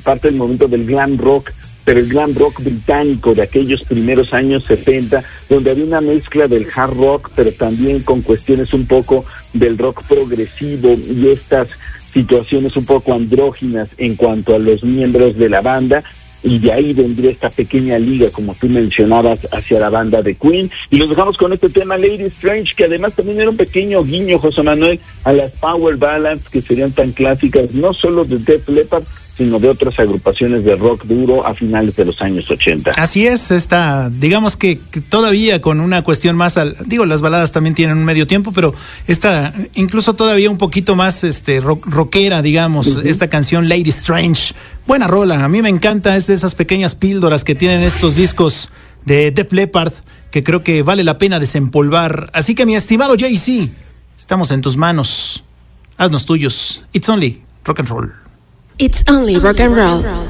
parte del momento del glam rock, pero el glam rock británico de aquellos primeros años 70, donde había una mezcla del hard rock, pero también con cuestiones un poco del rock progresivo y estas situaciones un poco andróginas en cuanto a los miembros de la banda. Y de ahí vendría esta pequeña liga, como tú mencionabas, hacia la banda de Queen. Y los dejamos con este tema, Lady Strange, que además también era un pequeño guiño, José Manuel, a las power ballads que serían tan clásicas, no solo de Def Leppard, sino de otras agrupaciones de rock duro a finales de los años 80. Así es, digamos que todavía con una cuestión más, las baladas también tienen un medio tiempo, pero esta incluso todavía un poquito más rockera, digamos, esta canción Lady Strange. Buena rola, a mí me encanta, es de esas pequeñas píldoras que tienen estos discos de Def Leppard, que creo que vale la pena desempolvar. Así que mi estimado Jay-Z, estamos en tus manos, haznos tuyos. It's only rock and roll. It's only rock and roll.